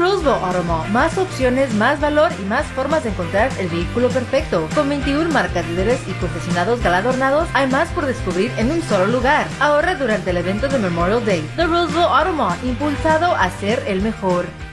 Roosevelt Auto Mall. Más opciones, más valor y más formas de encontrar el vehículo perfecto. Con 21 marcas líderes y concesionados galardonados, hay más por descubrir en un solo lugar. Ahorra durante el evento de Memorial Day. The Roosevelt Auto Mall, impulsado a ser el mejor.